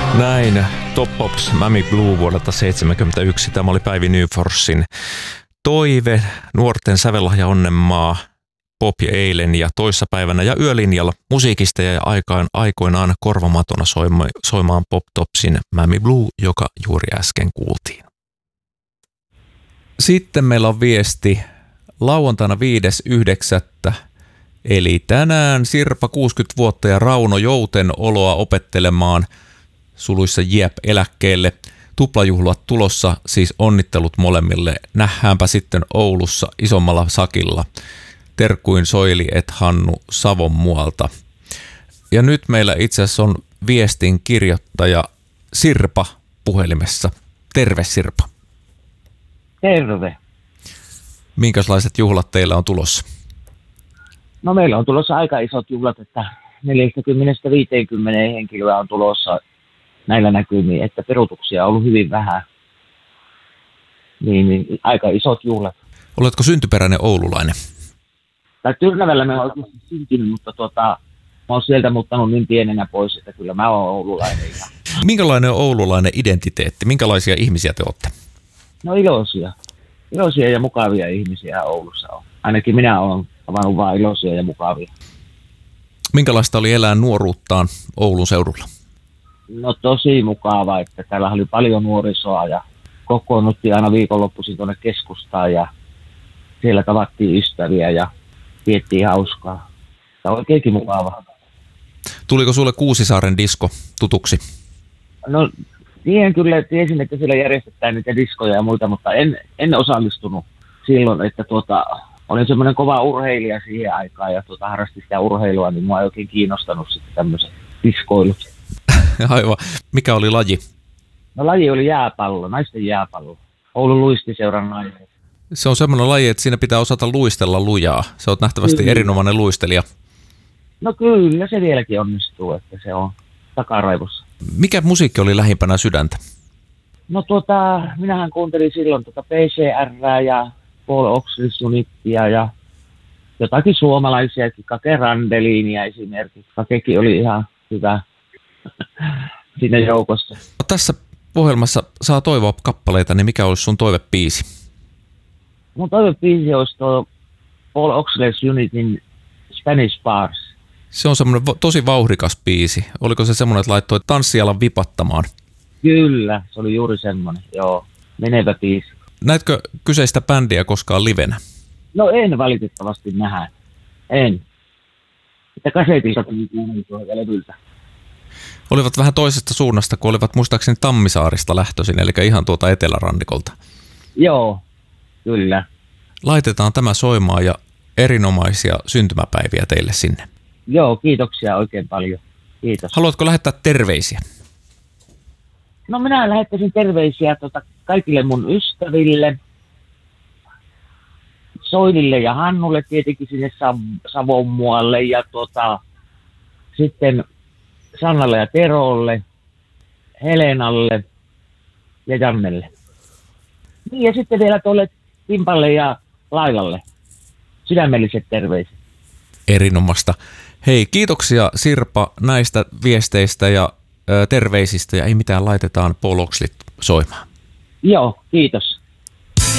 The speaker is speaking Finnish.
Näin, Top Pops, Mammy Blue vuodelta 1971. Tämä oli Päivi Nyforsin toive, nuorten sävellahja onnenmaa, Pop ja eilen ja toissapäivänä ja yölinjalla musiikista ja aikoinaan korvamatona soimaan Pop Topsin Mammy Blue, joka juuri äsken kuultiin. Sitten meillä on viesti lauantaina 5.9. Eli tänään Sirpa 60 vuotta ja Rauno Jouten oloa opettelemaan suluissa Jep eläkkeelle. Tuplajuhlat tulossa, siis onnittelut molemmille. Nähdäänpä sitten Oulussa isommalla sakilla. Terkkuin Soili et Hannu Savonmualta. Ja nyt meillä itse asiassa on viestin kirjoittaja Sirpa puhelimessa. Terve Sirpa. Terve. Minkälaiset juhlat teillä on tulossa? No meillä on tulossa aika isot juhlat, että 40-50 henkilöä on tulossa näillä näkymiin, että peruutuksia on ollut hyvin vähän. Niin aika isot juhlat. Oletko syntyperäinen oululainen? Tai Tyrnävällä me olen oikeasti syntynyt, mutta mä oon sieltä muuttanut niin pienenä pois, että kyllä mä oon oululainen. Minkälainen on oululainen identiteetti? Minkälaisia ihmisiä te olette? No iloisia. Iloisia ja mukavia ihmisiä Oulussa on. Ainakin minä olen tavannut vaan iloisia ja mukavia. Minkälaista oli elää nuoruuttaan Oulun seudulla? No tosi mukava, että täällä oli paljon nuorisoa ja kokoonnuttiin aina viikonloppuisin tuonne keskustaan ja siellä tavattiin ystäviä ja piettiin hauskaa. Tämä on oikeinkin mukava. Tuliko sulle Kuusisaaren disko tutuksi? No tiesin, että siellä järjestetään niitä diskoja ja muita, mutta en osallistunut silloin, että olin semmoinen kova urheilija siihen aikaan ja harrastin sitä urheilua, niin mua ei oikein kiinnostanut sitten tämmöiset diskoilut. Aivan. Mikä oli laji? No laji oli jääpallo, naisten jääpallo. Oulun luistiseuran naiset. Se on semmoinen laji, että siinä pitää osata luistella lujaa. Sä oot nähtävästi erinomainen luistelija. No kyllä, se vieläkin onnistuu, että se on takaraivossa. Mikä musiikki oli lähimpänä sydäntä? No minähän kuuntelin silloin PCR ja Paul Oxley Sunittia ja jotakin suomalaisiakin, Kake Randelinia esimerkiksi. Kakekin oli ihan hyvä siinä joukossa. Tässä ohjelmassa saa toivoa kappaleita, niin mikä olisi sun toivebiisi? Mun toivebiisi olisi tuo Paul Oxley Unitin Spanish Bars. Se on semmoinen tosi vauhdikas biisi. Oliko se semmoinen, että laittoi tanssijalan vipattamaan? Kyllä, se oli juuri semmoinen, joo, menevä biisi. Näetkö kyseistä bändiä koskaan livenä? No en valitettavasti nähdä, en. Että kasetilta tuli kuunneltua levyltä. Olivat vähän toisesta suunnasta, kun olivat muistaakseni Tammisaarista lähtöisin, eli ihan tuota etelärannikolta. Joo, kyllä. Laitetaan tämä soimaan ja erinomaisia syntymäpäiviä teille sinne. Joo, kiitoksia oikein paljon. Kiitos. Haluatko lähettää terveisiä? No minä lähettäisin terveisiä kaikille mun ystäville, Soilille ja Hannulle tietenkin sinne Savonmualle ja sitten Sannalle ja Terolle, Helenalle ja Jannelle. Niin ja sitten vielä tuolle Timpalle ja Lailalle. Sydämelliset terveiset. Erinomasta. Hei, kiitoksia Sirpa näistä viesteistä ja terveisistä ja ei mitään, laitetaan Paul Oxley soimaan. Joo, kiitos.